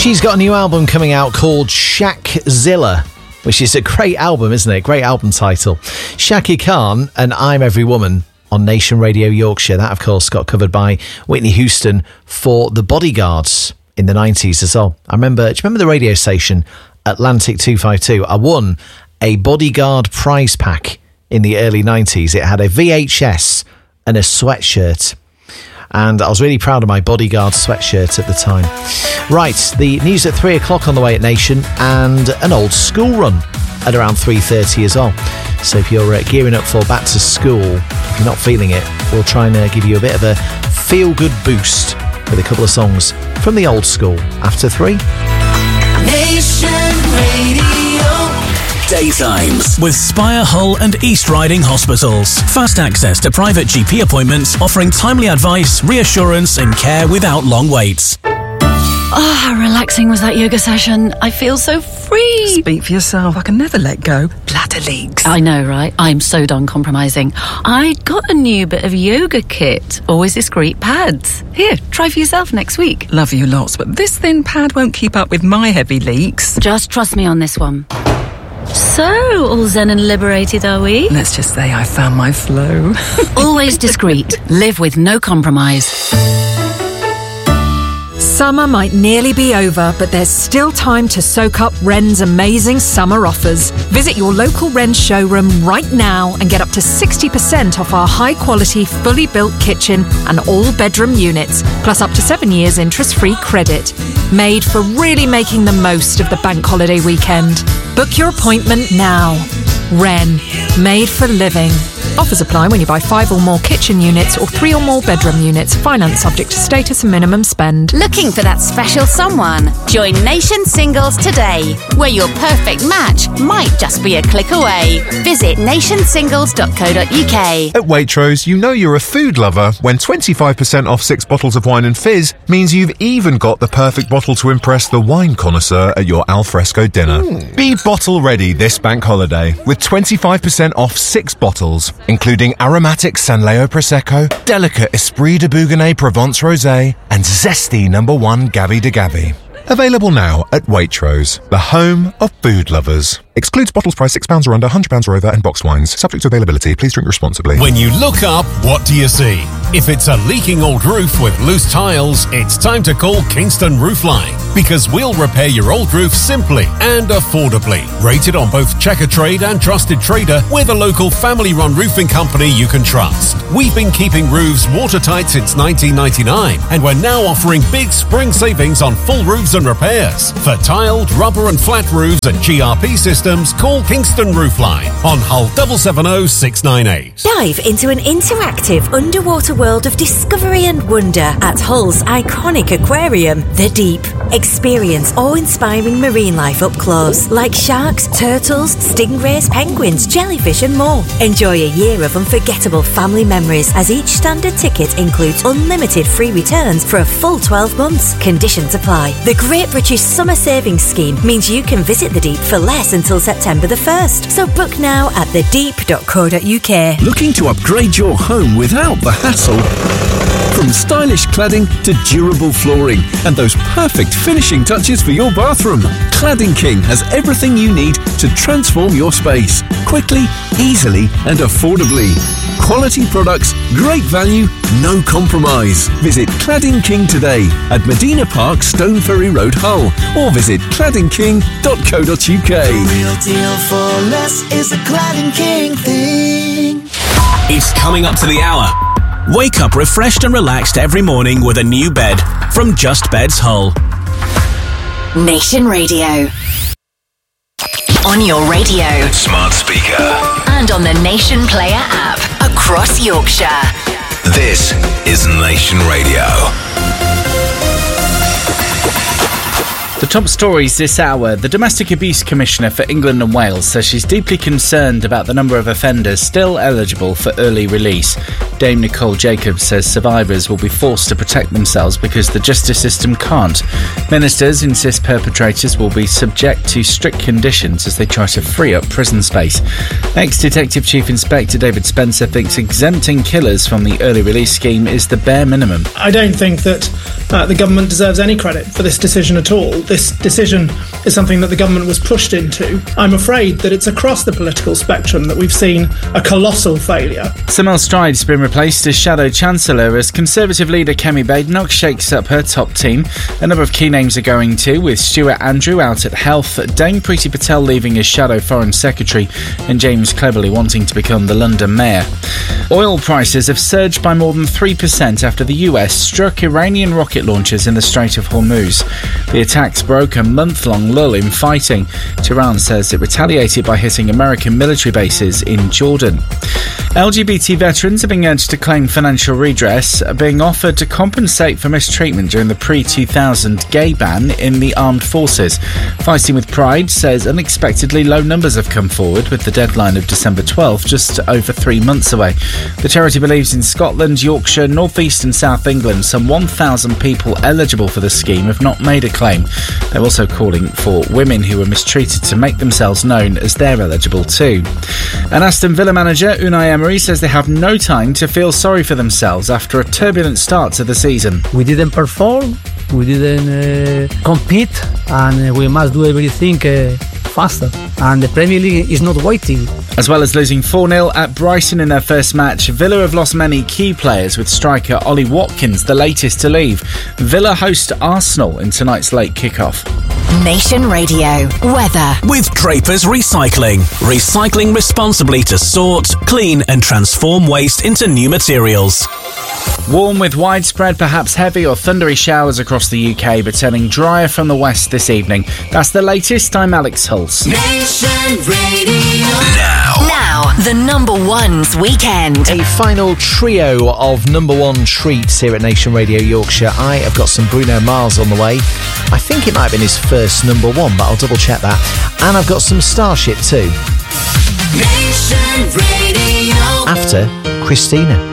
She's got a new album coming out called Shakzilla, which is a great album, isn't it? Great album title. Shaki Khan and I'm Every Woman on Nation Radio Yorkshire. That, of course, got covered by Whitney Houston for The Bodyguards in the 90s as well. Do you remember the radio station Atlantic 252? I won a Bodyguard prize pack in the early 90s. It had a VHS and a sweatshirt. And I was really proud of my Bodyguard sweatshirt at the time. Right, the news at 3 o'clock on the way at Nation, and an old school run at around 3:30 as well. So if you're gearing up for back to school, if you're not feeling it, we'll try and give you a bit of a feel-good boost with a couple of songs from the old school after 3. Nation Radio. Daytimes with Spire, Hull and East Riding Hospitals. Fast access to private GP appointments, offering timely advice, reassurance and care without long waits. Oh, how relaxing was that yoga session. I feel so free. Speak for yourself. I can never let go. Bladder leaks. I know, right? I'm so done compromising. I got a new bit of yoga kit. Always discreet pads. Here, try for yourself next week. Love you lots, but this thin pad won't keep up with my heavy leaks. Just trust me on this one. So, all zen and liberated, are we? Let's just say I found my flow. Always discreet. Live with no compromise. Summer might nearly be over, but there's still time to soak up Wren's amazing summer offers. Visit your local Wren showroom right now and get up to 60% off our high-quality, fully built kitchen and all-bedroom units, plus up to 7 years interest-free credit. Made for really making the most of the bank holiday weekend. Book your appointment now. Wren, made for living. Offers apply when you buy 5 or more kitchen units or 3 or more bedroom units. Finance subject to status and minimum spend. Looking for that special someone? Join Nation Singles today, where your perfect match might just be a click away. Visit nationsingles.co.uk. At Waitrose, you know you're a food lover when 25% off 6 bottles of wine and fizz means you've even got the perfect bottle to impress the wine connoisseur at your alfresco dinner. Be bottle ready this bank holiday with 25% off 6 bottles, including aromatic Sanleo Prosecco, delicate Esprit de Bougonnet Provence Rosé, and zesty No. 1 Gavi de Gavi. Available now at Waitrose, the home of food lovers. Excludes bottles priced £6 or under, £100 or over, and boxed wines. Subject to availability. Please drink responsibly. When you look up, what do you see? If it's a leaking old roof with loose tiles, it's time to call Kingston Roofline, because we'll repair your old roof simply and affordably. Rated on both Checker Trade and Trusted Trader, we're the local family-run roofing company you can trust. We've been keeping roofs watertight since 1999, and we're now offering big spring savings on full roofs and repairs. For tiled, rubber and flat roofs and GRP systems, call Kingston Roofline on Hull 770 698. Dive into an interactive underwater world of discovery and wonder at Hull's iconic aquarium, The Deep. Experience awe-inspiring marine life up close, like sharks, turtles, stingrays, penguins, jellyfish and more. Enjoy a year of unforgettable family memories, as each standard ticket includes unlimited free returns for a full 12 months. Conditions apply. The Great British Summer Savings Scheme means you can visit The Deep for less until September the 1st. So book now at thedeep.co.uk. Looking to upgrade your home without the hassle? From stylish cladding to durable flooring and those perfect finishing touches for your bathroom, Cladding King has everything you need to transform your space quickly, easily and affordably. Quality products, great value, no compromise. Visit Cladding King today at Medina Park, Stone Ferry Road, Hull, or visit claddingking.co.uk. The real deal for less is a Cladding King thing. It's coming up to the hour. Wake up refreshed and relaxed every morning with a new bed from Just Beds Hull. Nation Radio. On your radio, Smart speaker, and on the Nation Player app across Yorkshire. this is Nation Radio. The top stories this hour. The Domestic Abuse Commissioner for England and Wales says she's deeply concerned about the number of offenders still eligible for early release. Dame Nicole Jacobs says survivors will be forced to protect themselves because the justice system can't. Ministers insist perpetrators will be subject to strict conditions as they try to free up prison space. Ex-Detective Chief Inspector David Spencer thinks exempting killers from the early release scheme is the bare minimum. I don't think that the government deserves any credit for this decision at all. This decision is something that the government was pushed into. I'm afraid that it's across the political spectrum that we've seen a colossal failure. Samel Stride's been replaced as Shadow Chancellor as Conservative leader Kemi Badenoch shakes up her top team. A number of key names are going too, with Stuart Andrew out at health, Dame Priti Patel leaving as Shadow Foreign Secretary, and James Cleverly wanting to become the London Mayor. Oil prices have surged by more than 3% after the US struck Iranian rocket launchers in the Strait of Hormuz. The attacks broke a month-long lull in fighting. Tehran says it retaliated by hitting American military bases in Jordan. LGBT veterans are being urged to claim financial redress, being offered to compensate for mistreatment during the pre-2000 gay ban in the armed forces. Fighting with Pride says unexpectedly low numbers have come forward, with the deadline of December 12th just over 3 months away. The charity believes in Scotland, Yorkshire, North East and South England, some 1,000 people eligible for the scheme have not made a claim. They're also calling for women who were mistreated to make themselves known as they're eligible too. And Aston Villa manager Unai Emery says they have no time to feel sorry for themselves after a turbulent start to the season. We didn't perform, we didn't compete, and we must do everything faster. And the Premier League is not waiting. As well as losing 4-0 at Brighton in their first match, Villa have lost many key players, with striker Ollie Watkins the latest to leave. Villa host Arsenal in tonight's late kick-off. Nation Radio weather with Draper's Recycling. Recycling responsibly to sort, clean and transform waste into new materials. Warm with widespread, perhaps heavy or thundery showers across the UK, but turning drier from the west this evening. That's the latest. I'm Alex Hulse. Nation Radio. Now, the number one's weekend. A final trio of number one treats here at Nation Radio Yorkshire. I have got some Bruno Mars on the way. I think it might have been his first number one, but I'll double check that. And I've got some Starship too. Nation Radio. After Christina.